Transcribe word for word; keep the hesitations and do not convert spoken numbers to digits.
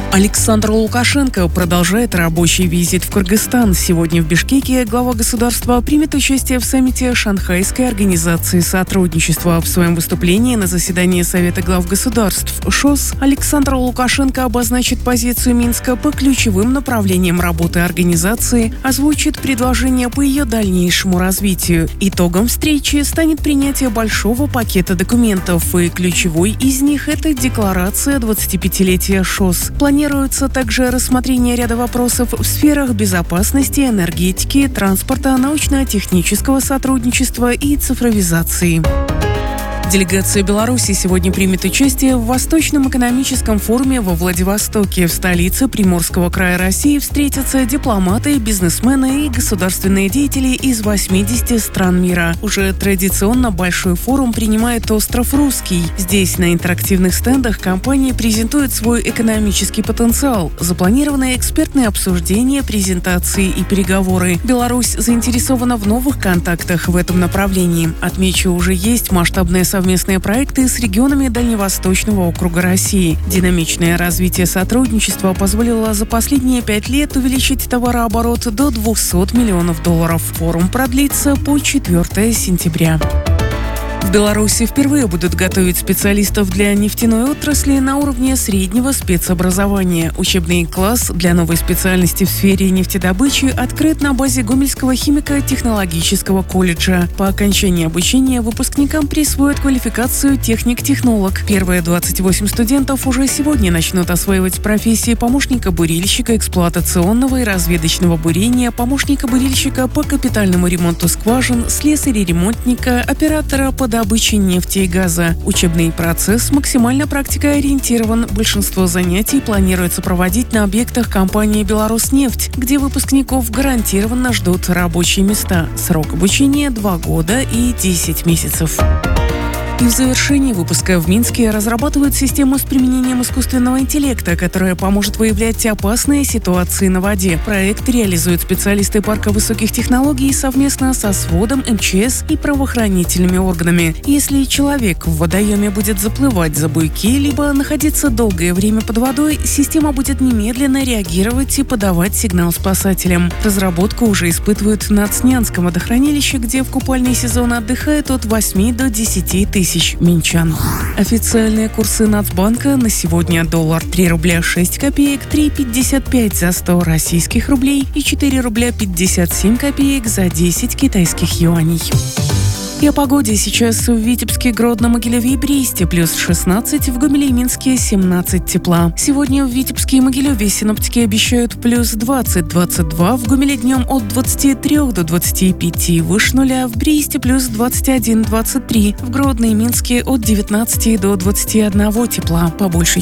Александр Лукашенко продолжает рабочий визит в Кыргызстан. Сегодня в Бишкеке глава государства примет участие в саммите Шанхайской организации сотрудничества. В своем выступлении на заседании Совета глав государств ШОС Александр Лукашенко обозначит позицию Минска по ключевым направлениям работы организации, озвучит предложения по ее дальнейшему развитию. Итогом встречи станет принятие большого пакета документов, и ключевой из них – это декларация двадцатипятилетия ШОС. Планируется также рассмотрение ряда вопросов в сферах безопасности, энергетики, транспорта, научно-технического сотрудничества и цифровизации. Делегация Беларуси сегодня примет участие в Восточном экономическом форуме во Владивостоке. В столице Приморского края России встретятся дипломаты, бизнесмены и государственные деятели из восьмидесяти стран мира. Уже традиционно большой форум принимает остров Русский. Здесь на интерактивных стендах компании презентуют свой экономический потенциал. Запланированы экспертные обсуждения, презентации и переговоры. Беларусь заинтересована в новых контактах в этом направлении. Отмечу, уже есть масштабное совместное Совместные проекты с регионами Дальневосточного округа России. Динамичное развитие сотрудничества позволило за последние пять лет увеличить товарооборот до двухсот миллионов долларов. Форум продлится по четвёртого сентября. В Беларуси впервые будут готовить специалистов для нефтяной отрасли на уровне среднего спецобразования. Учебный класс для новой специальности в сфере нефтедобычи открыт на базе Гомельского химико-технологического колледжа. По окончании обучения выпускникам присвоят квалификацию техник-технолог. Первые двадцать восемь студентов уже сегодня начнут осваивать профессии помощника бурильщика эксплуатационного и разведочного бурения, помощника бурильщика по капитальному ремонту скважин, слесаря-ремонтника, оператора по добычи нефти и газа. Учебный процесс максимально практикоориентирован. Большинство занятий планируется проводить на объектах компании «Беларуснефть», где выпускников гарантированно ждут рабочие места. Срок обучения – два года и десять месяцев. И в завершении выпуска в Минске разрабатывают систему с применением искусственного интеллекта, которая поможет выявлять опасные ситуации на воде. Проект реализуют специалисты парка высоких технологий совместно со сводом, эм че эс и правоохранительными органами. Если человек в водоеме будет заплывать за буйки, либо находиться долгое время под водой, система будет немедленно реагировать и подавать сигнал спасателям. Разработку уже испытывают на Цнянском водохранилище, где в купальный сезон отдыхает от восьми до десяти тысяч минчан. Официальные курсы Нацбанка на сегодня: доллар три рубля шесть копеек, три пятьдесят пять за сто российских рублей и четыре рубля пятьдесят семь копеек за десять китайских юаней. И о погоде. Сейчас в Витебске, Гродно, Могилеве и Бресте плюс шестнадцать, в Гомеле и Минске семнадцать тепла. Сегодня в Витебске и Могилеве синоптики обещают плюс двадцать - двадцать два, в Гомеле днем от двадцати трёх до двадцати пяти выше нуля, в Бресте плюс двадцать один - двадцать три, в Гродно и Минске от девятнадцати до двадцати одного тепла. По большей